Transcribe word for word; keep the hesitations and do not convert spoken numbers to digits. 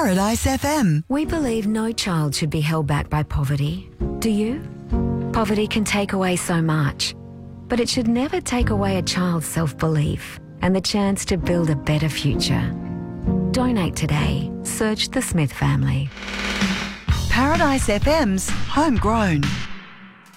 Paradise F M. We believe no child should be held back by poverty. Do you? Poverty can take away so much, but it should never take away a child's self-belief and the chance to build a better future. Donate today. Search the Smith family. Paradise F M's Homegrown.